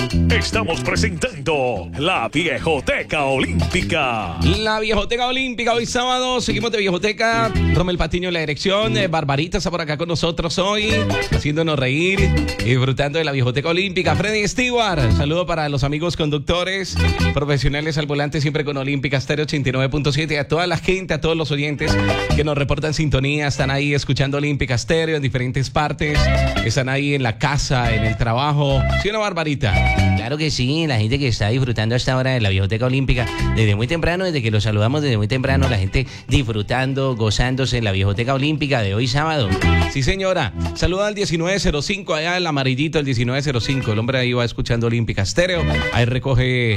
Estamos presentando la Viejoteca Olímpica. La Viejoteca Olímpica, hoy sábado, seguimos de Viejoteca. Romel Patiño en la dirección, Barbarita está por acá con nosotros hoy, haciéndonos reír y disfrutando de la Viejoteca Olímpica. Freddy Stewart, saludo para los amigos conductores, profesionales al volante, siempre con Olímpica Estéreo 89.7. A toda la gente, a todos los oyentes que nos reportan sintonía, están ahí escuchando Olímpica Estéreo en diferentes partes, están ahí en la casa, en el trabajo. ¿Sí o no, Barbarita? Claro que sí, la gente que está disfrutando a esta hora de la Viejoteca Olímpica, desde muy temprano, desde que los saludamos desde muy temprano, la gente disfrutando, gozándose en la Viejoteca Olímpica de hoy sábado. Sí, señora. Saluda al 1905, allá el amarillito, el 1905. El hombre ahí va escuchando Olímpica Estéreo. Ahí recoge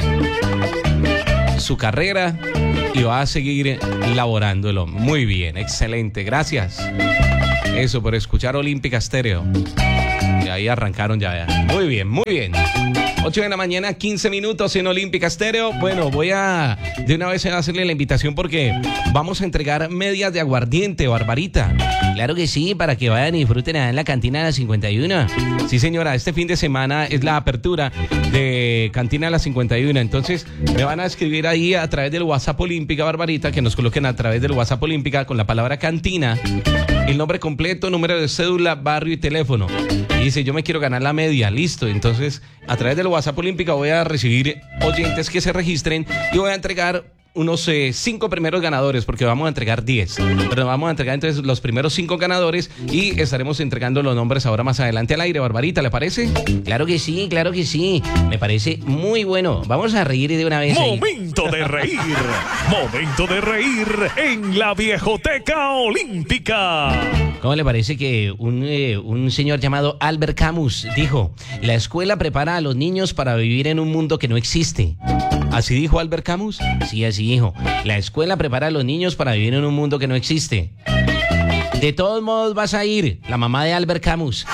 su carrera y va a seguir laborándolo. Muy bien, excelente. Gracias. Eso, por escuchar Olímpica Estéreo. Y ahí arrancaron ya. Muy bien, muy bien. 8 de la mañana, 15 minutos en Olímpica Estéreo. Bueno, voy a de una vez a hacerle la invitación porque vamos a entregar medias de aguardiente, Barbarita. Claro que sí, para que vayan y disfruten allá en la cantina de la 51. Sí, señora, este fin de semana es la apertura de Cantina de la 51. Entonces, me van a escribir ahí a través del WhatsApp Olímpica, Barbarita, que nos coloquen a través del WhatsApp Olímpica con la palabra cantina, el nombre completo, número de cédula, barrio y teléfono. Y dice, yo me quiero ganar la media, listo. Entonces, a través del WhatsApp Olímpica voy a recibir oyentes que se registren y voy a entregar unos 5 primeros ganadores, porque vamos a entregar 10. Pero vamos a entregar entonces los primeros 5 ganadores y estaremos entregando los nombres ahora más adelante al aire. Barbarita, ¿le parece? Claro que sí, claro que sí. Me parece muy bueno. Vamos a reír de una vez. Momento de reír. Momento de reír en la Viejoteca Olímpica. ¿Cómo le parece que un señor llamado Albert Camus dijo: la escuela prepara a los niños para vivir en un mundo que no existe? ¿Así dijo Albert Camus? Sí, así dijo. La escuela prepara a los niños para vivir en un mundo que no existe. De todos modos vas a ir, la mamá de Albert Camus.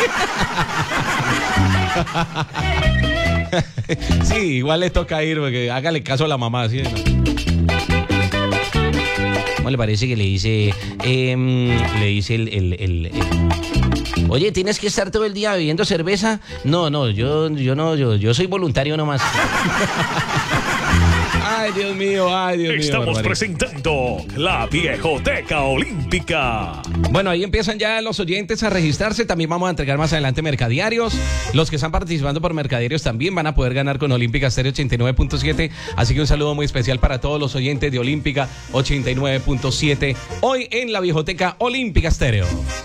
Sí, igual le toca ir, porque hágale caso a la mamá, ¿sí? ¿Cómo le parece que le dice oye, ¿tienes que estar todo el día bebiendo cerveza? No, yo soy voluntario nomás. Ay, Dios mío. Estamos presentando la Viejoteca Olímpica. Bueno, ahí empiezan ya los oyentes a registrarse. También vamos a entregar más adelante mercadiarios. Los que están participando por mercadiarios también van a poder ganar con Olímpica Estéreo 89.7. Así que un saludo muy especial para todos los oyentes de Olímpica 89.7. Hoy en la Viejoteca Olímpica Estéreo.